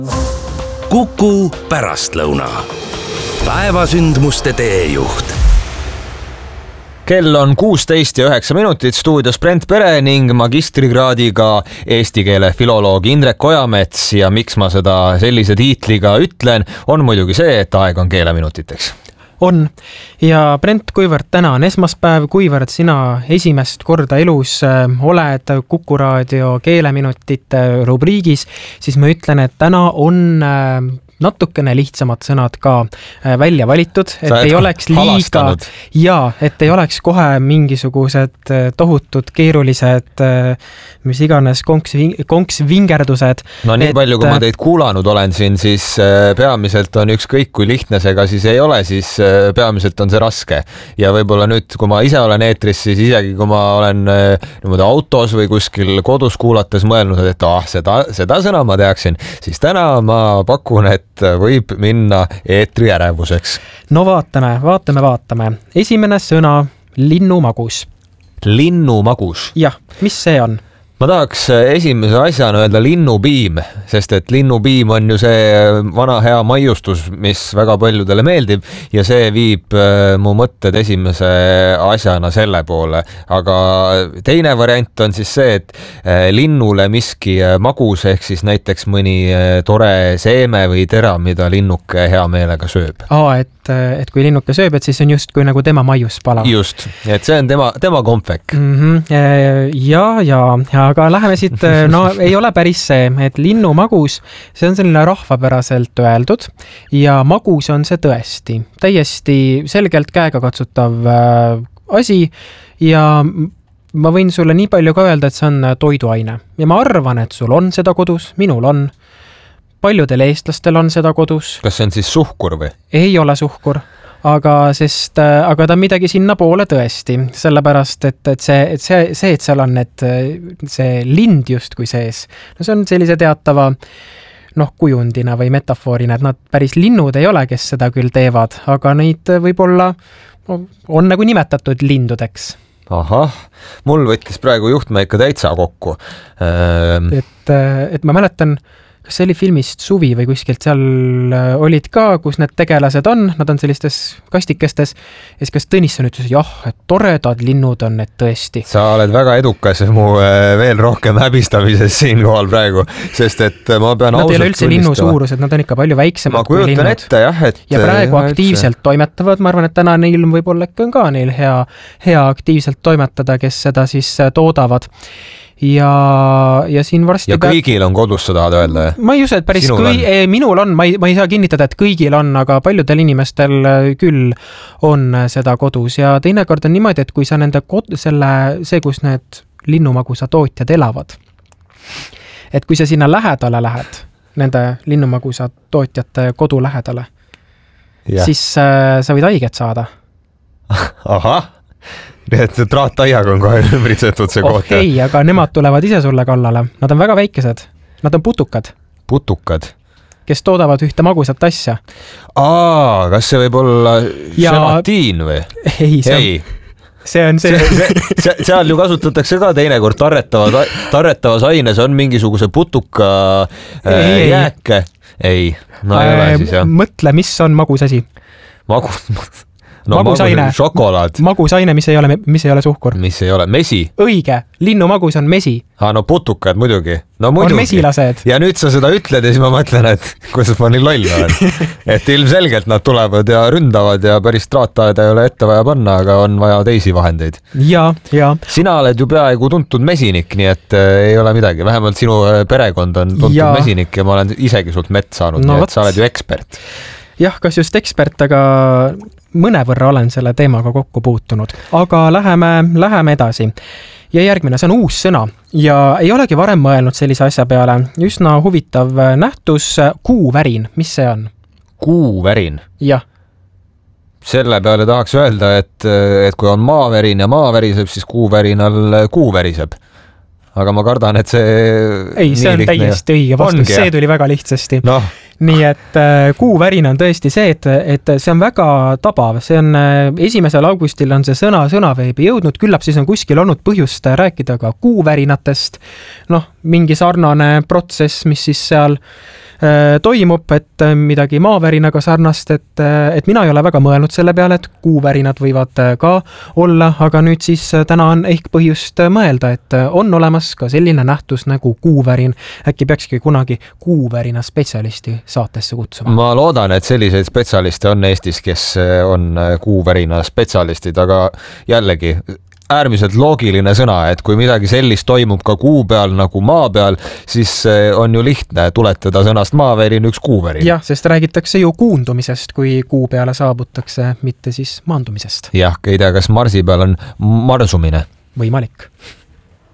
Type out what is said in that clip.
Kuku pärastlõuna. Päevasündmuste teejuht. Kell on 16:09, stuudios Brent Pere ning magistrikraadiga eesti keele filoloog Indrek Ojamets ja miks ma seda sellise tiitliga ütlen, on muidugi see, et aeg on keeleminutiteks. On. Ja Brent, kuivõrd täna on esmaspäev, kuivõrd sina esimest korda elus oled Kuku Raadio keeleminutite rubriigis, siis ma ütlen, et täna on natukene lihtsamad sõnad ka välja valitud, et ei oleks liiga et ei oleks kohe mingisugused tohutud keerulised mis iganes konksvingerdused. No nii palju, kui ma teid kuulanud olen siin, siis peamiselt on ükskõik kui lihtne see, aga siis ei ole, siis peamiselt on see raske. Ja võib-olla nüüd, kui ma ise olen eetris, siis isegi kui ma olen autos või kuskil kodus kuulates mõelnud, et seda sõna ma teaksin, siis täna ma pakun, et võib minna eetri ärevuseks. No vaatame. Esimene sõna, linnumagus. Linnumagus? Jah, mis see on? Ma tahaks esimese asjana öelda linnupiim, sest et linnupiim on ju see vana hea maiustus, mis väga paljudele meeldib ja see viib mu mõtted esimese asjana selle poole. Aga teine variant on siis see, et linnule miski magus ehk siis näiteks mõni tore seeme või tera, mida linnuke hea meelega sööb. Et kui linnuke sööb, et siis on just kui nagu tema maiuspala. Just, et see on tema kompvek. Aga läheme siit, ei ole päris see, et linnumagus, see on selline rahvapäraselt öeldud ja magus on see tõesti. Täiesti selgelt käega katsutav asi ja ma võin sulle nii palju ka öelda, et see on toiduaine. Ja ma arvan, et sul on seda kodus, minul on. Paljudel eestlastel on seda kodus. Kas see on siis suhkur või? Ei ole suhkur. Aga ta on midagi sinna poole tõesti, sellepärast, et seal on see lind just kui sees. No see on sellise teatava kujundina või metafoorina, et nad päris linnud ei ole, kes seda küll teevad, aga neid võib-olla on nagu nimetatud lindudeks. Ahah, mul võttis praegu juhtme ikka täitsa kokku. Et ma mäletan, kas see oli filmist Suvi või kuskilt seal olid ka, kus need tegelased on, nad on sellistes kastikestes ja siis kas Tõnisson ütles, et toredad linnud on need tõesti. Sa oled väga edukas mu veel rohkem häbistamises siinkohal praegu, sest et ma pean ausalt tunistama. Nad ei ole üldse linnu suurused, nad on ikka palju väiksemad kui linnud. Ma kujutan ette, jah. Ja praegu aktiivselt toimetavad, ma arvan, et täna neil võib-olla on ka neil hea aktiivselt toimetada, kes seda siis toodavad. Ja siin varsti... Ja kõigil on kodus, sa tahad öelda? Ma ei usu, et päris minul on, ma ei saa kinnitada, et kõigil on, aga paljudel inimestel küll on seda kodus ja teinekord on niimoodi, et kui sa nende see, kus need linnumagusa tootjad elavad, et kui sa sinna lähedale lähed, nende linnumagusa tootjate kodu lähedale, siis sa võid haiget saada. Ahah! Nii et traataiaga on kohe ümbritsetud see koht. Ei, aga nemad tulevad ise sulle kallale. Nad on väga väikesed. Nad on putukad. Putukad? Kes toodavad ühte magusat asja. Kas see võib olla želatiin või? Ei. See on see. Seal ju kasutatakse ka teinekord tarretavas aines on mingisuguse putuka jääke. Ei, no ei ole siis jah. Mõtle, mis on magus asi? Magusaine. Šokolaad. Magusaine, mis ei ole suhkur. Mis ei ole? Mesi? Õige. Linnumagus on mesi. No putukad muidugi. No muidugi. On mesilased. Ja nüüd sa seda ütled ja siis ma mõtlen, et kuidas ma nii loll olen. Et ilmselgelt nad tulevad ja ründavad ja päris traataeda ei ole ette vaja panna, aga on vaja teisi vahendeid. Ja. Sina oled ju peaaegu tuntud mesinik, nii et ei ole midagi. Vähemalt sinu perekond on tuntud mesinik ja ma olen isegi sult mett saanud, nii et sa oled ju ekspert. Jah, kas just ekspert, aga mõnevõrra olen selle teemaga kokku puutunud. Aga läheme edasi. Ja järgmine, see on uus sõna ja ei olegi varem mõelnud sellise asja peale. Üsna huvitav nähtus, kuuvärin. Mis see on? Kuuvärin? Jah. Selle peale tahaks öelda, et kui on maavärin ja maa väriseb, siis kuuvärinal kuu väriseb. Aga ma kardan, et see... Ei, see on täiesti õige vastus. See tuli väga lihtsasti. Nii et kuuvärin on tõesti see, et see on väga tabav. See on 1. augustil on see sõnaveebi jõudnud. Küllap siis on kuskil olnud põhjust rääkida ka kuuvärinatest. Mingi sarnane protsess, mis siis seal toimub, et midagi maavärinaga sarnast, et mina ei ole väga mõelnud selle peale, et kuuvärinad võivad ka olla, aga nüüd siis täna on ehk põhjust mõelda, et on olemas ka selline nähtus nagu kuuvärin. Äkki peakski kunagi kuuvärina spetsialisti saatesse kutsuma? Ma loodan, et selliseid spetsialiste on Eestis, kes on kuuvärina spetsialistid, aga jällegi äärmiselt loogiline sõna, et kui midagi sellist toimub ka kuu peal nagu maa peal, siis on ju lihtne tuletada sõnast maavärin üks kuuvärin. Jah, sest räägitakse ju kuundumisest, kui kuu peale saabutakse, mitte siis maandumisest. Jah, ei tea, kas Marsi peal on marsumine. Võimalik.